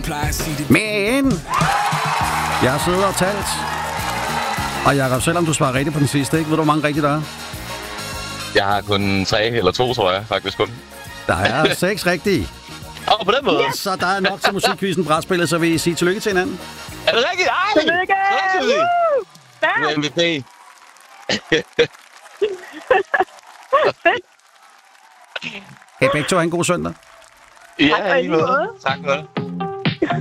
Men jeg har siddet og talt. Og Jacob, selvom du svarer rigtigt på den sidste, ikke? Ved du, hvor mange rigtige der er? Jeg har kun 3 eller 2, tror jeg faktisk kun. Der er 6 rigtige. På den måde. Så der er nok til musikquizzen brætspillet, så vil I sige tillykke til hinanden. Er det rigtigt? Ej! Tillykke! Du er MVP. Kan I begge to have en god søndag? Ja, i lige måde. Tak for det.